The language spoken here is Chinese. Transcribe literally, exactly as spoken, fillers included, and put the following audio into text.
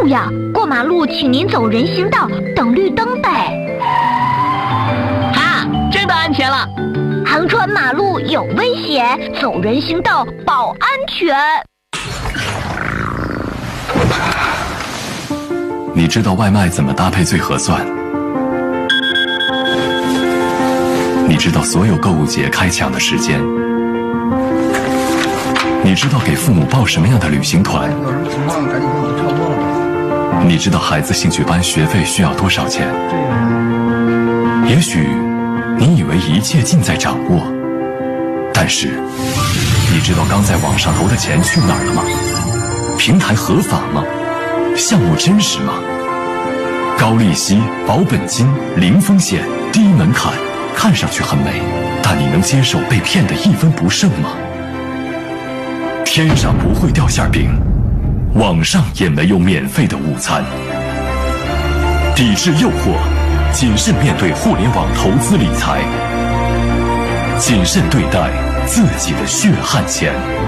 呀，过马路请您走人行道，等绿灯呗。 哈，真的安全了。 横穿马路有危险，走人行道保安全。 你知道外卖怎么搭配最合算？你知道所有购物节开抢的时间？你知道给父母报什么样的旅行团？你知道孩子兴趣班学费需要多少钱？也许你以为一切尽在掌握，但是你知道刚在网上投的钱去哪儿了吗？平台合法吗？项目真实吗？高利息、保本金、零风险、低门槛，看上去很美，但你能接受被骗得一分不剩吗？天上不会掉馅饼，网上也没有免费的午餐。抵制诱惑，谨慎面对互联网投资理财，谨慎对待自己的血汗钱。